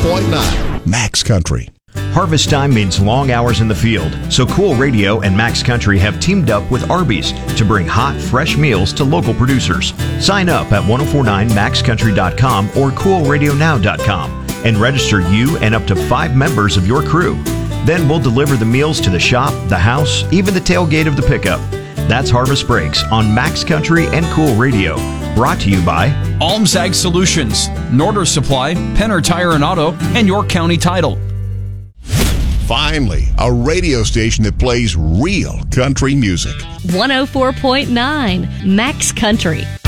104.9 Max Country. Harvest time means long hours in the field, so Cool Radio and Max Country have teamed up with Arby's to bring hot, fresh meals to local producers. Sign up at 1049maxcountry.com or coolradionow.com and register you and up to 5 members of your crew. Then we'll deliver the meals to the shop, the house, even the tailgate of the pickup. That's Harvest Breaks on Max Country and Cool Radio. Brought to you by Alms Ag Solutions, Norder Supply, Penner Tire and Auto, and York County Title. Finally, a radio station that plays real country music. 104.9 Max Country.